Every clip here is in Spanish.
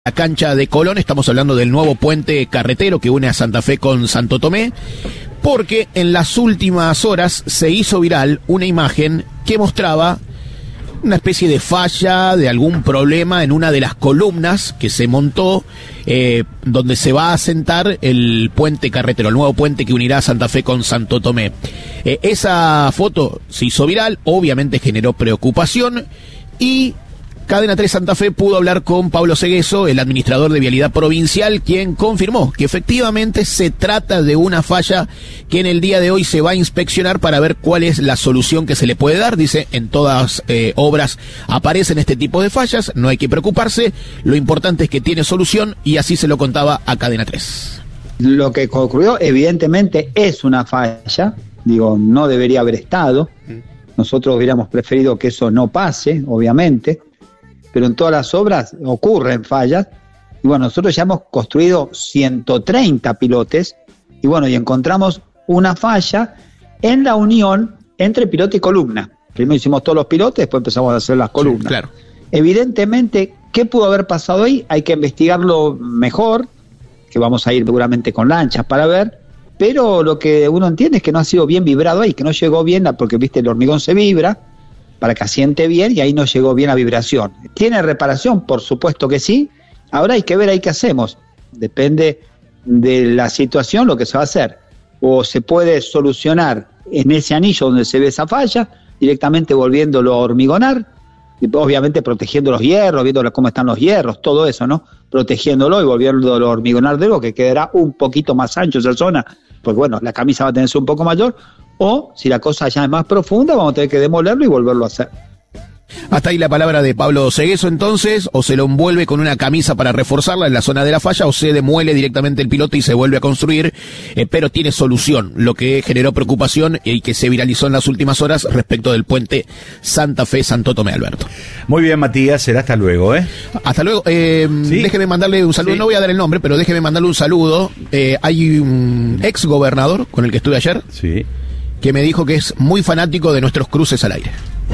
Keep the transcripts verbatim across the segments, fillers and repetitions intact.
La cancha de Colón, estamos hablando del nuevo puente carretero que une a Santa Fe con Santo Tomé, porque en las últimas horas se hizo viral una imagen que mostraba una especie de falla, de algún problema en una de las columnas que se montó, eh, donde se va a asentar el puente carretero, el nuevo puente que unirá a Santa Fe con Santo Tomé. Eh, esa foto se hizo viral, obviamente generó preocupación, y Cadena tres Santa Fe pudo hablar con Pablo Segueso, el administrador de Vialidad Provincial, quien confirmó que efectivamente se trata de una falla que en el día de hoy se va a inspeccionar para ver cuál es la solución que se le puede dar. Dice, en todas eh, obras aparecen este tipo de fallas, no hay que preocuparse, lo importante es que tiene solución, y así se lo contaba a Cadena tres. Lo que ocurrió evidentemente es una falla, digo, no debería haber estado, nosotros hubiéramos preferido que eso no pase, obviamente, pero en todas las obras ocurren fallas, y bueno, nosotros ya hemos construido ciento treinta pilotes, y bueno, y encontramos una falla en la unión entre pilote y columna. Primero hicimos todos los pilotes, después empezamos a hacer las columnas. Sí, claro. Evidentemente, ¿qué pudo haber pasado ahí? Hay que investigarlo mejor, que vamos a ir seguramente con lanchas para ver, pero lo que uno entiende es que no ha sido bien vibrado ahí, que no llegó bien, porque viste, el hormigón se vibra, para que asiente bien, y ahí no llegó bien la vibración. ¿Tiene reparación? Por supuesto que sí. Ahora hay que ver ahí qué hacemos. Depende de la situación lo que se va a hacer. O se puede solucionar en ese anillo donde se ve esa falla, directamente volviéndolo a hormigonar, y obviamente protegiendo los hierros, viendo cómo están los hierros, todo eso, ¿no? Protegiéndolo y volviéndolo a hormigonar de nuevo, que quedará un poquito más ancho esa zona, porque bueno, la camisa va a tener que ser un poco mayor. O, si la cosa ya es más profunda, vamos a tener que demolerlo y volverlo a hacer. Hasta ahí la palabra de Pablo Segueso, entonces, o se lo envuelve con una camisa para reforzarla en la zona de la falla, o se demuele directamente el piloto y se vuelve a construir, eh, pero tiene solución, lo que generó preocupación y que se viralizó en las últimas horas respecto del puente Santa Fe-Santo Tomé, Alberto. Muy bien, Matías, será hasta luego, ¿eh? Hasta luego. Eh, ¿Sí? Déjeme mandarle un saludo, sí. No voy a dar el nombre, pero déjeme mandarle un saludo. Eh, hay un ex gobernador con el que estuve ayer, sí, que me dijo que es muy fanático de nuestros cruces al aire.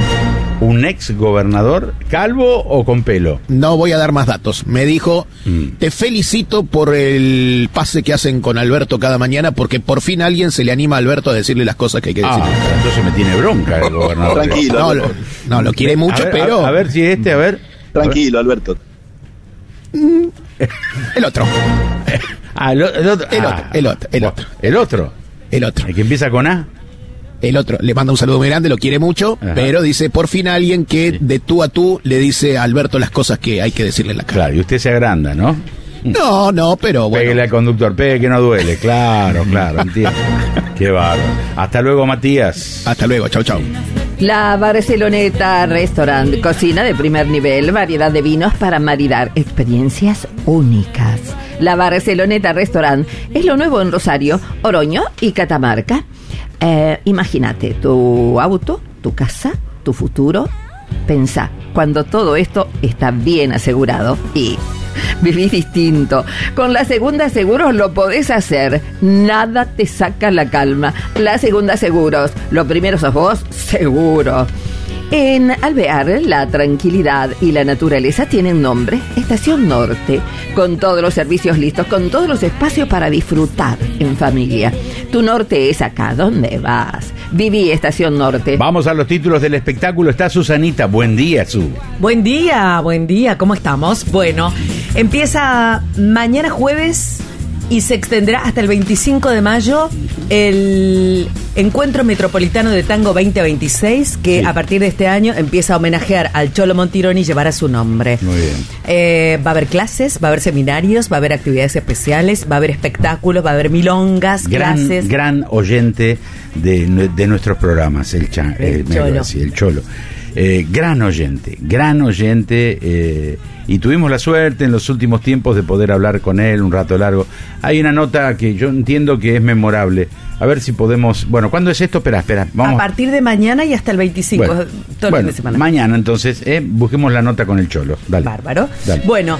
¿Un ex gobernador calvo o con pelo? No voy a dar más datos. Me dijo, mm. te felicito por el pase que hacen con Alberto cada mañana, porque por fin alguien se le anima a Alberto a decirle las cosas que hay que decir. Ah, entonces me tiene bronca el gobernador. Tranquilo. No, lo, no, lo quiere mucho, a ver, pero... A, a ver si este, a ver. Tranquilo, Alberto. El otro. Ah, el, el otro. El ah, otro, el otro, el otro. El otro. El otro. ¿El que empieza con A? El otro, le manda un saludo muy grande, lo quiere mucho, ajá, pero dice, por fin alguien que sí, de tú a tú le dice a Alberto las cosas que hay que decirle en la cara. Claro, y usted se agranda, ¿no? No, no, pero bueno. Pégale al conductor, pegue que no duele, claro, claro, entiendo. Qué bárbaro. Hasta luego, Matías. Hasta luego, chau, chau. La Barceloneta Restaurant, cocina de primer nivel, variedad de vinos para maridar experiencias únicas. La Barceloneta Restaurant es lo nuevo en Rosario, Oroño y Catamarca. Eh, imagínate, tu auto, tu casa, tu futuro. Pensá, cuando todo esto está bien asegurado y vivís distinto. Con la Segunda Seguros lo podés hacer. Nada te saca la calma. La Segunda Seguros. Lo primero sos vos, seguro. En Alvear, la tranquilidad y la naturaleza tienen nombre. Estación Norte, con todos los servicios listos, con todos los espacios para disfrutar en familia. Tu norte es acá, ¿dónde vas? Viví Estación Norte. Vamos a los títulos del espectáculo. Está Susanita. Buen día, Su. Buen día, buen día. ¿Cómo estamos? Bueno, empieza mañana jueves y se extenderá hasta el veinticinco de mayo el Encuentro Metropolitano de Tango veinte veintiséis, que sí, a partir de este año empieza a homenajear al Cholo Montironi y llevará su nombre. Muy bien. Eh, va a haber clases, va a haber seminarios, va a haber actividades especiales, va a haber espectáculos, va a haber milongas, gran, clases. Gran oyente de, de nuestros programas, el, cha, el, el Cholo. Decir, el Cholo. Eh, gran oyente, gran oyente, eh, y tuvimos la suerte en los últimos tiempos de poder hablar con él un rato largo. Hay una nota que yo entiendo que es memorable. A ver si podemos... Bueno, ¿cuándo es esto? Espera, espera. Vamos. A partir de mañana y hasta el veinticinco, bueno, todo el bueno, fin de semana. Mañana, entonces, eh, busquemos la nota con el Cholo. Dale. Bárbaro. Dale. Bueno,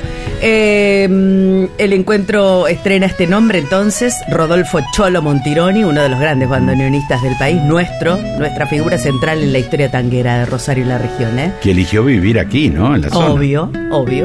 eh, el encuentro estrena este nombre, entonces, Rodolfo Cholo Montironi, uno de los grandes bandoneonistas del país, nuestro, nuestra figura central en la historia tanguera de Rosario y la región, ¿eh? Que eligió vivir aquí, ¿no? En la zona. Obvio, obvio. obvio.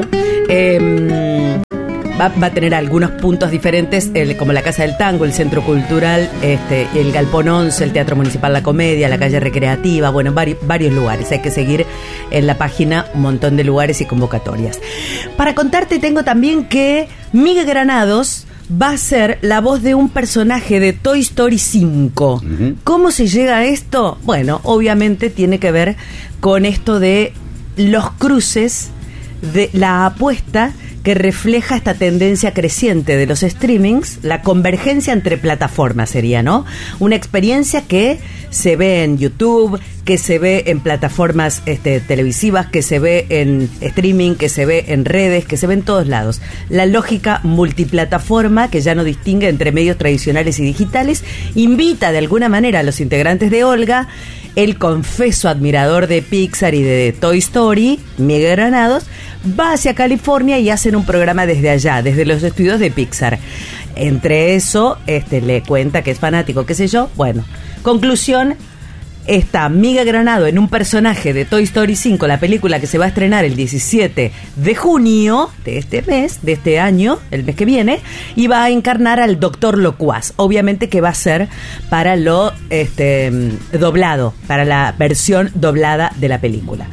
Eh, Va, va a tener algunos puntos diferentes, el, como la Casa del Tango, el Centro Cultural, este, el Galpón once, el Teatro Municipal La Comedia, la Calle Recreativa, bueno, vari, varios lugares. Hay que seguir en la página un montón de lugares y convocatorias. Para contarte, tengo también que Miguel Granados va a ser la voz de un personaje de Toy Story cinco. Uh-huh. ¿Cómo se llega a esto? Bueno, obviamente tiene que ver con esto de los cruces, de la apuesta que refleja esta tendencia creciente de los streamings, la convergencia entre plataformas sería, ¿no? Una experiencia que se ve en YouTube, que se ve en plataformas este, televisivas, que se ve en streaming, que se ve en redes, que se ve en todos lados. La lógica multiplataforma, que ya no distingue entre medios tradicionales y digitales, invita de alguna manera a los integrantes de Olga, el confeso admirador de Pixar y de Toy Story, Miguel Granados, va hacia California y hacen un programa desde allá, desde los estudios de Pixar. Entre eso, este le cuenta que es fanático, qué sé yo. Bueno, conclusión, está Miguel Granado en un personaje de Toy Story cinco, la película que se va a estrenar el diecisiete de junio de este mes, de este año, el mes que viene, y va a encarnar al Doctor Locuaz. Obviamente que va a ser para lo este doblado, para la versión doblada de la película.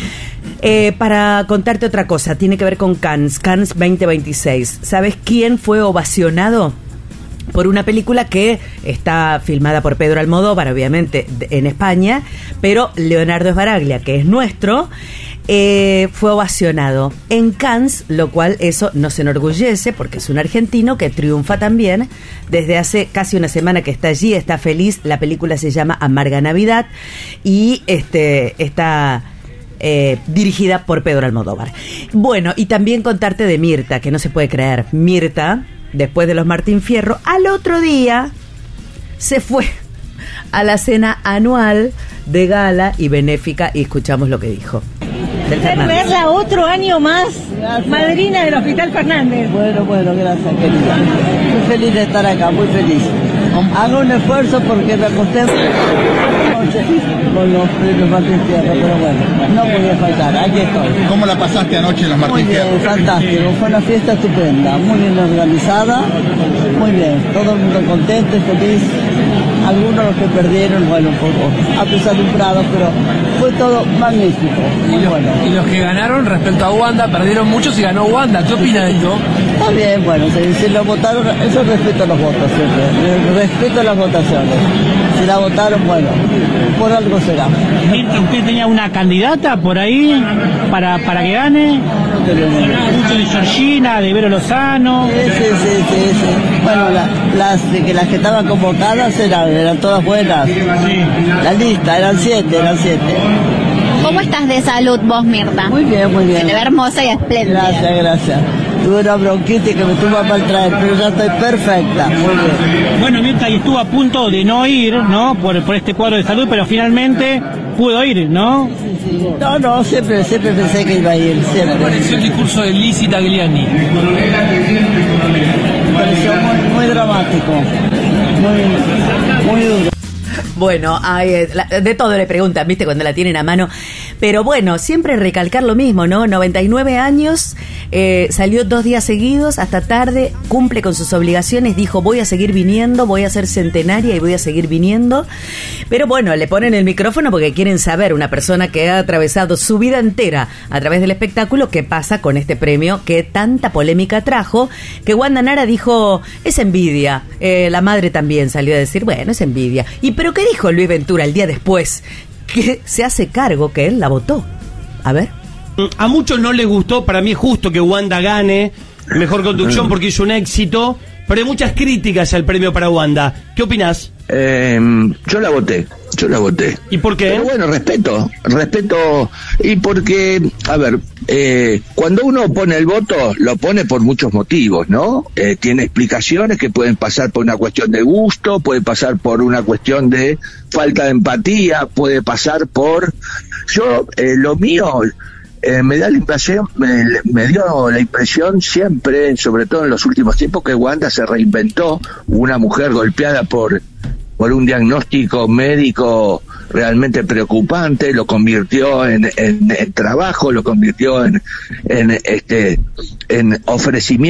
Eh, para contarte otra cosa, tiene que ver con Cannes, Cannes veinte veintiséis. ¿Sabes quién fue ovacionado? Por una película que está filmada por Pedro Almodóvar, obviamente, en España, pero Leonardo Sbaraglia, que es nuestro, eh, fue ovacionado en Cannes, lo cual eso nos enorgullece, porque es un argentino que triunfa también. Desde hace casi una semana que está allí, está feliz. La película se llama Amarga Navidad y este está... Eh, dirigida por Pedro Almodóvar. Bueno, y también contarte de Mirta, que no se puede creer. Mirta, después de los Martín Fierro, al otro día se fue a la cena anual de gala y benéfica, y escuchamos lo que dijo. Verla otro año más, gracias. Madrina del Hospital Fernández. Bueno, bueno, gracias, querida. Muy feliz de estar acá, muy feliz. Hago un esfuerzo porque me acosté con los premios Martín Fierro, pero bueno, no podía faltar, aquí estoy. ¿Cómo la pasaste anoche en los Martín Fierro? Muy bien, fantástico, fue una fiesta estupenda, muy bien organizada, muy bien, todo el mundo contento y feliz. Algunos los que perdieron, bueno, un poco apesadumbrados, pero fue todo magnífico, muy y los, bueno. Y los que ganaron respecto a Wanda, perdieron muchos y ganó Wanda. ¿Qué opina de esto? Está bien, bueno, si, si lo votaron, eso respeto a los votos siempre, respeto a las votaciones. Si la votaron, bueno, por algo será. ¿Usted tenía una candidata por ahí para, para que gane? Mucho de Georgina, de Vero Lozano. Sí, sí, sí, sí, sí. Bueno, la, las, que las que estaban convocadas eran, eran todas buenas. Sí. La lista, eran siete, eran siete. ¿Cómo estás de salud vos, Mirta? Muy bien, muy bien. Se te ve hermosa y espléndida. Gracias, gracias. Tuve una bronquitis que me tuvo a maltraer, pero ya estoy perfecta. Muy bien. Bueno, Mirta, y estuvo a punto de no ir, ¿no? Por, por este cuadro de salud, pero finalmente pudo ir, ¿no? Sí, sí. No, no, siempre, siempre pensé que iba a ir, siempre. ¿Cómo pareció el discurso de Lizzy Tagliani? Me pareció muy, muy dramático, muy, muy duro. Bueno, hay, de todo le preguntan, ¿viste? Cuando la tienen a mano. Pero bueno, siempre recalcar lo mismo, ¿no? noventa y nueve años, eh, salió dos días seguidos, hasta tarde, cumple con sus obligaciones, dijo, voy a seguir viniendo, voy a ser centenaria y voy a seguir viniendo. Pero bueno, le ponen el micrófono porque quieren saber, una persona que ha atravesado su vida entera a través del espectáculo, qué pasa con este premio que tanta polémica trajo, que Wanda Nara dijo, es envidia. Eh, la madre también salió a decir, bueno, es envidia. ¿Y pero qué dijo Luis Ventura el día después? Que se hace cargo que él la votó. A ver. A muchos no les gustó, para mí es justo que Wanda gane mejor conducción porque hizo un éxito, pero hay muchas críticas al premio para Wanda. ¿Qué opinás? Eh, yo la voté, yo la voté. ¿Y por qué? Pero bueno, respeto, respeto, y porque, a ver, eh, cuando uno pone el voto, lo pone por muchos motivos, ¿no? Eh, tiene explicaciones que pueden pasar por una cuestión de gusto, puede pasar por una cuestión de falta de empatía, puede pasar por... Yo, eh, lo mío... Eh, me da la impresión, me, me dio la impresión siempre, sobre todo en los últimos tiempos, que Wanda se reinventó, una mujer golpeada por por un diagnóstico médico realmente preocupante, lo convirtió en, en, en trabajo, lo convirtió en, en este en ofrecimiento